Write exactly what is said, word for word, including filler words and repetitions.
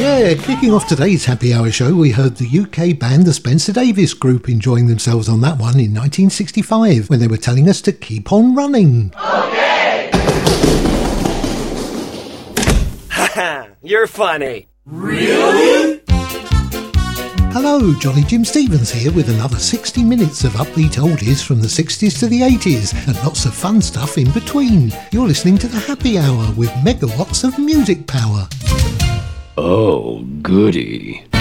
Yeah, kicking off today's Happy Hour show, we heard the U K band The Spencer Davis Group enjoying themselves on that one in nineteen sixty-five when they were telling us to keep on running. Okay! Haha, you're funny. Really? Hello, Johnny Jim Stevens here with another sixty minutes of upbeat oldies from the sixties to the eighties and lots of fun stuff in between. You're listening to the Happy Hour with megawatts of music power. Oh, goody.